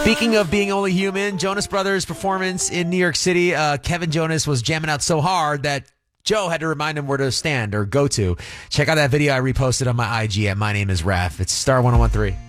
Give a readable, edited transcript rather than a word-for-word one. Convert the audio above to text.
Speaking of being only human, Jonas Brothers' performance in New York City, Kevin Jonas was jamming out so hard that Joe had to remind him where to stand or go to. Check out that video I reposted on my IG at My Name is Raph. It's Star 1013.